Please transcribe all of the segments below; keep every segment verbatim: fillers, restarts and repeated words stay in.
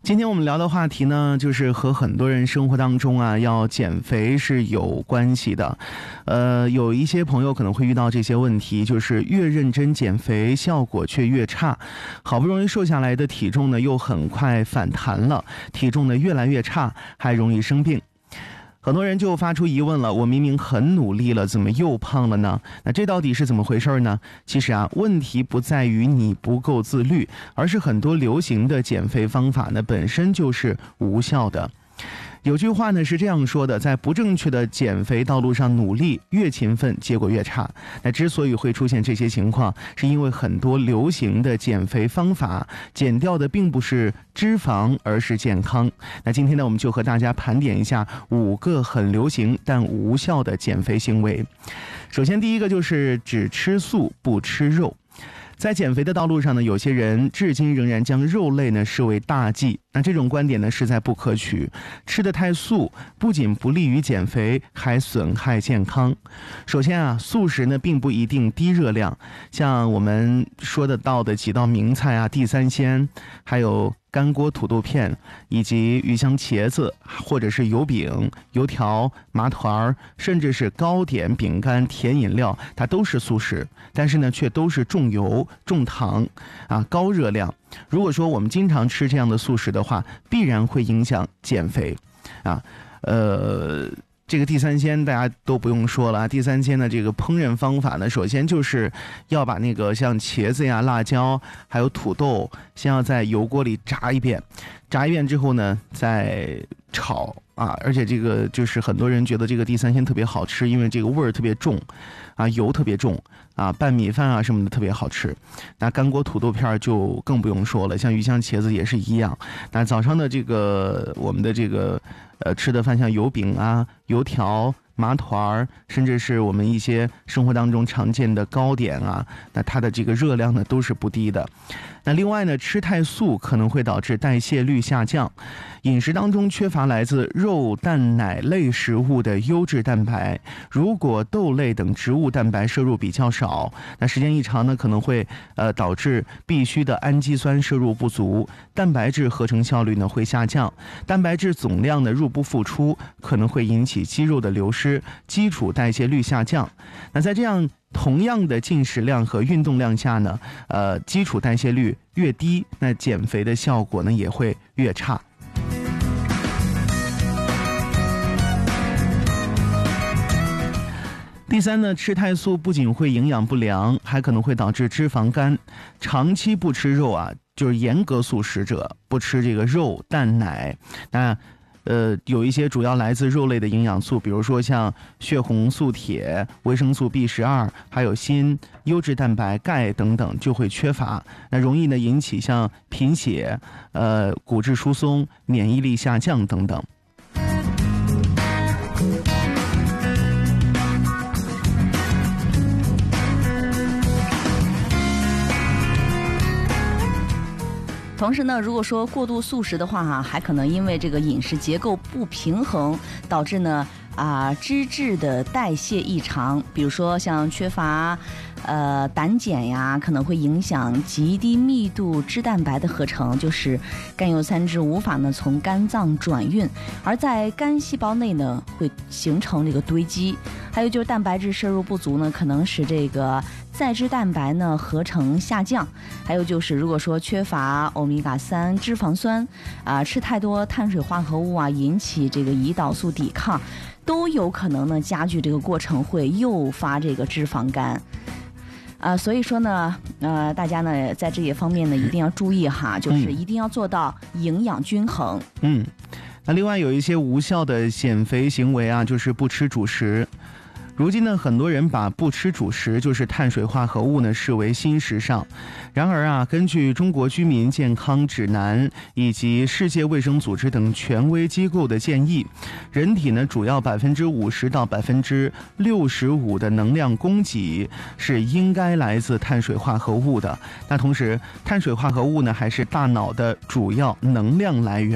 今天我们聊的话题呢，就是和很多人生活当中啊要减肥是有关系的。呃，有一些朋友可能会遇到这些问题，就是越认真减肥，效果却越差。好不容易瘦下来的体重呢，又很快反弹了，体重呢越来越差，还容易生病。很多人就发出疑问了，我明明很努力了，怎么又胖了呢？那这到底是怎么回事呢？其实啊，问题不在于你不够自律，而是很多流行的减肥方法呢，本身就是无效的。有句话呢是这样说的，在不正确的减肥道路上努力，越勤奋结果越差。那之所以会出现这些情况，是因为很多流行的减肥方法减掉的并不是脂肪，而是健康。那今天呢，我们就和大家盘点一下五个很流行但无效的减肥行为。首先第一个就是只吃素不吃肉。在减肥的道路上呢，有些人至今仍然将肉类呢视为大忌，那这种观点呢实在不可取。吃得太素不仅不利于减肥，还损害健康。首先啊，素食呢并不一定低热量，像我们说得到的几道名菜啊，地三鲜，还有干锅土豆片，以及鱼香茄子，或者是油饼、油条、麻团，甚至是糕点、饼干、甜饮料，它都是素食，但是呢却都是重油重糖啊，高热量。如果说我们经常吃这样的素食的话，必然会影响减肥啊。呃这个地三鲜大家都不用说了，地三鲜的这个烹饪方法呢，首先就是要把那个像茄子呀、辣椒还有土豆先要在油锅里炸一遍，炸一遍之后呢再炒啊，而且这个就是很多人觉得这个地三鲜特别好吃，因为这个味儿特别重啊，油特别重啊，拌米饭啊什么的特别好吃。那干锅土豆片就更不用说了，像鱼香茄子也是一样。那早上的这个我们的这个呃吃的饭，像油饼啊、油条、麻团，甚至是我们一些生活当中常见的糕点啊，那它的这个热量呢都是不低的。那另外呢，吃太素可能会导致代谢率下降，饮食当中缺乏来自肉、蛋、奶类食物的优质蛋白。如果豆类等植物蛋白摄入比较少，那时间一长呢，可能会呃导致必需的氨基酸摄入不足，蛋白质合成效率呢会下降，蛋白质总量呢入不敷出，可能会引起肌肉的流失，基础代谢率下降。那在这样同样的进食量和运动量下呢，呃，基础代谢率越低，那减肥的效果呢也会越差。第三呢，吃太素不仅会营养不良，还可能会导致脂肪肝。长期不吃肉啊，就是严格素食者，不吃这个肉、蛋、奶，那呃，有一些主要来自肉类的营养素，比如说像血红素铁、维生素 B 十二， 还有锌、优质蛋白、钙等等就会缺乏，那容易呢引起像贫血、呃骨质疏松、免疫力下降等等。 同时呢，如果说过度素食的话哈、啊，还可能因为这个饮食结构不平衡，导致呢啊脂质的代谢异常，比如说像缺乏呃胆碱呀，可能会影响极低密度脂蛋白的合成，就是甘油三酯无法呢从肝脏转运，而在肝细胞内呢会形成这个堆积。还有就是蛋白质摄入不足呢，可能使这个再脂蛋白呢合成下降。还有就是如果说缺乏欧米伽三脂肪酸啊，吃太多碳水化合物啊，引起这个胰岛素抵抗，都有可能呢加剧这个过程，会诱发这个脂肪肝。啊，所以说呢，呃，大家呢在这些方面呢一定要注意哈，就是一定要做到营养均衡。 嗯，那另外有一些无效的减肥行为啊，就是不吃主食。如今呢，很多人把不吃主食，就是碳水化合物呢，视为新时尚。然而啊，根据中国居民健康指南以及世界卫生组织等权威机构的建议，人体呢主要百分之五十到百分之六十五的能量供给是应该来自碳水化合物的。那同时，碳水化合物呢还是大脑的主要能量来源。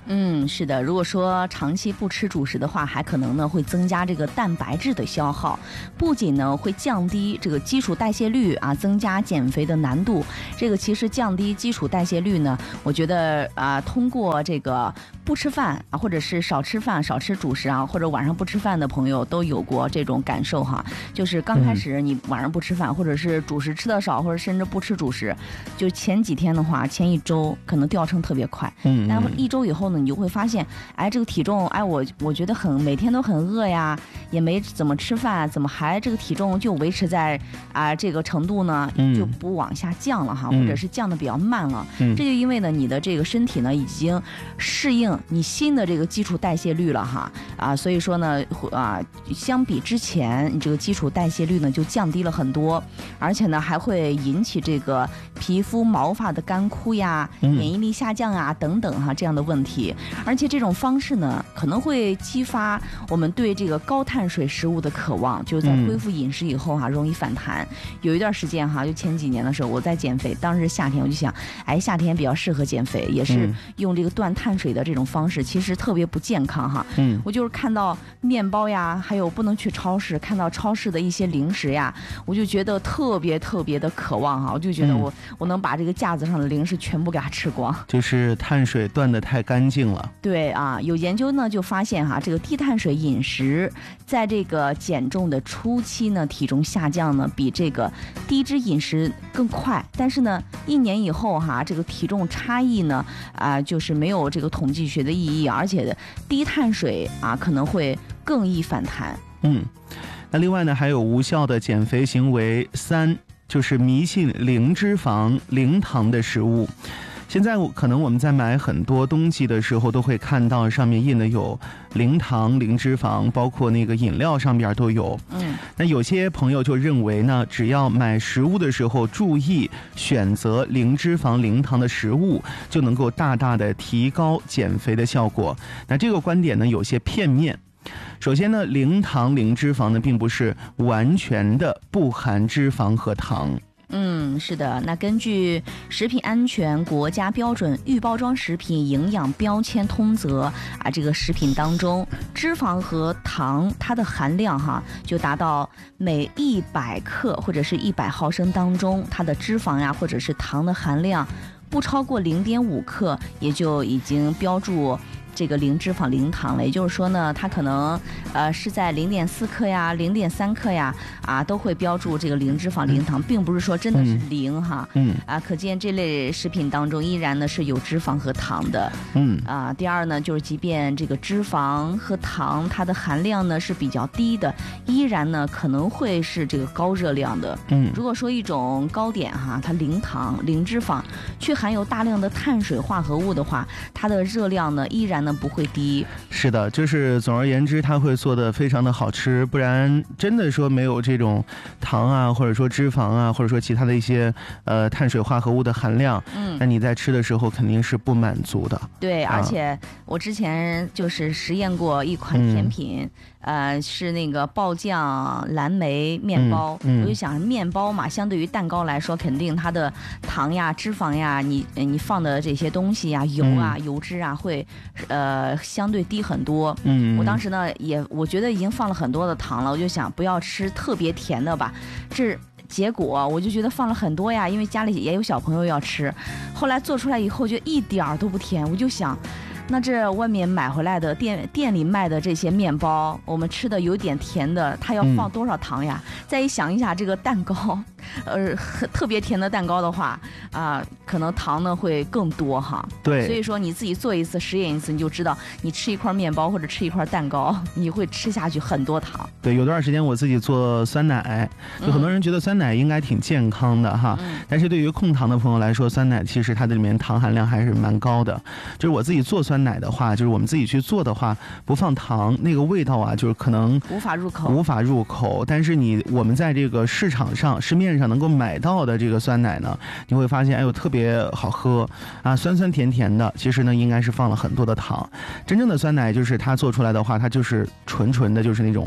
嗯，是的，如果说长期不吃主食的话，还可能呢会增加这个蛋白质的消耗，不仅呢会降低这个基础代谢率啊，增加减肥的难度。这个其实降低基础代谢率呢，我觉得啊，通过这个不吃饭啊，或者是少吃饭、少吃主食啊，或者晚上不吃饭的朋友都有过这种感受哈。就是刚开始你晚上不吃饭，嗯、或者是主食吃的少，或者甚至不吃主食，就前几天的话，前一周可能掉秤特别快，嗯，但一周以后呢，你就会发现，哎，这个体重，哎，我我觉得很每天都很饿呀，也没怎么吃饭，怎么还这个体重就维持在啊、呃、这个程度呢？就不往下降了哈，嗯、或者是降的比较慢了。嗯、这就因为呢，你的这个身体呢已经适应你新的这个基础代谢率了哈啊，所以说呢啊，相比之前，你这个基础代谢率呢就降低了很多，而且呢还会引起这个皮肤毛发的干枯呀、免疫力下降啊等等哈这样的问题。而且这种方式呢可能会激发我们对这个高碳水食物的渴望，就是在恢复饮食以后哈、啊、容易反弹。有一段时间哈，就前几年的时候我在减肥，当时夏天我就想，哎，夏天比较适合减肥，也是用这个断碳水的这种方式，其实特别不健康哈。嗯，我就是看到面包呀，还有不能去超市，看到超市的一些零食呀，我就觉得特别特别的渴望哈，我就觉得我、嗯、我能把这个架子上的零食全部给它吃光， 就是碳水断得太干净了。 对啊，有研究呢就发现哈，这个低碳水饮食在这个减重的初期呢，体重下降呢比这个低脂饮食更快，但是呢一年以后哈，这个体重差异呢啊、呃、就是没有这个统计学的意义，而且低碳水啊可能会更易反弹。 嗯，那另外呢还有无效的减肥行为三，就是迷信零脂肪、零糖的食物。现在可能我们在买很多东西的时候都会看到上面印的有零糖、零脂肪，包括那个饮料上边都有。嗯，那有些朋友就认为呢，只要买食物的时候注意选择零脂肪、零糖的食物，就能够大大的提高减肥的效果。那这个观点呢有些片面。首先呢，零糖、零脂肪呢并不是完全的不含脂肪和糖。 嗯，是的。那根据食品安全国家标准预包装食品营养标签通则啊，这个食品当中脂肪和糖它的含量哈，就达到每一百克或者是一百毫升当中，它的脂肪呀或者是糖的含量不超过零点五克，也就已经标注这个零脂肪零糖了。也就是说呢，它可能呃是在零点四克呀、零点三克呀啊都会标注这个零脂肪零糖，并不是说真的是零哈。嗯啊，可见这类食品当中依然呢是有脂肪和糖的。嗯啊，第二呢就是即便这个脂肪和糖它的含量呢是比较低的，依然呢可能会是这个高热量的。嗯，如果说一种糕点哈，它零糖零脂肪，却含有大量的碳水化合物的话，它的热量呢依然不会低。 是的，就是总而言之它会做得非常的好吃，不然真的说没有这种糖啊或者说脂肪啊或者说其他的一些呃碳水化合物的含量，嗯，那你在吃的时候肯定是不满足的。 对，而且我之前就是实验过一款甜品，嗯、呃是那个爆酱蓝莓面包，嗯嗯、我就想面包嘛，相对于蛋糕来说，肯定它的糖呀脂肪呀你你放的这些东西呀油啊、嗯、油脂啊会呃相对低很多。嗯，我当时呢也我觉得已经放了很多的糖了，我就想不要吃特别甜的吧，这结果我就觉得放了很多呀，因为家里也有小朋友要吃，后来做出来以后就一点儿都不甜，我就想那这外面买回来的店店里卖的这些面包，我们吃的有点甜的，它要放多少糖呀？嗯、再一想一下这个蛋糕，呃，特别甜的蛋糕的话啊、呃，可能糖呢会更多哈。 对， 所以说你自己做一次实验一次，你就知道你吃一块面包或者吃一块蛋糕，你会吃下去很多糖。 对，有段时间我自己做酸奶，有很多人觉得酸奶应该挺健康的哈，嗯、但是对于控糖的朋友来说，酸奶其实它的里面糖含量还是蛮高的。就是我自己做酸奶的话，就是我们自己去做的话，不放糖，那个味道啊，就是可能无法入口， 无法入口。但是你我们在这个市场上、市面上能够买到的这个酸奶呢，你会发现，哎呦，特别好喝啊，酸酸甜甜的。其实呢，应该是放了很多的糖。真正的酸奶就是它做出来的话，它就是纯纯的，就是那种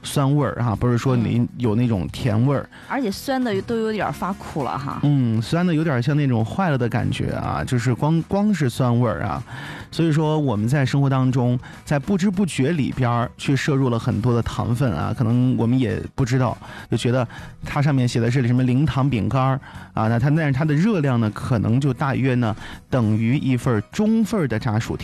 酸味儿哈，不是说你有那种甜味儿， 而且酸的都有点发苦了哈。 嗯，酸的有点像那种坏了的感觉啊，就是光光是酸味儿啊。所以说我们在生活当中，在不知不觉里边去摄入了很多的糖分啊，可能我们也不知道，就觉得它上面写的是什么零糖饼干啊，那它但是它的热量呢，可能就大约呢等于一份中份的炸薯条。